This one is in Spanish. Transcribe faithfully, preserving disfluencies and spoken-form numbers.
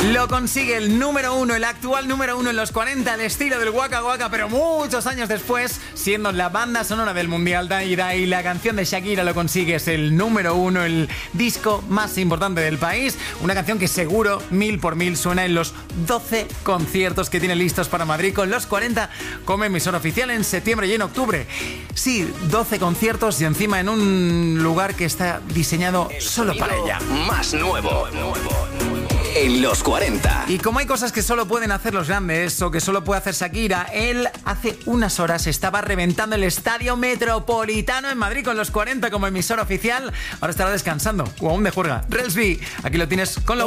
Lo consigue el número uno, el actual número uno en los cuarenta, al estilo del Waka Waka, pero muchos años después, siendo la banda sonora del Mundial. Dai Dai, la canción de Shakira lo consigue, es el número uno, el disco más importante del país. Una canción que seguro, mil por mil, suena en los doce conciertos que tiene listos para Madrid con los cuarenta como emisora oficial en septiembre y en octubre. Sí, doce conciertos y encima en un lugar que está diseñado el solo para ella. Más nuevo, nuevo. En los cuarenta. Y como hay cosas que solo pueden hacer los grandes o que solo puede hacer Shakira, él hace unas horas estaba reventando el Estadio Metropolitano en Madrid con los cuarenta como emisora oficial. Ahora estará descansando o aún de juerga. Relsby, aquí lo tienes con lo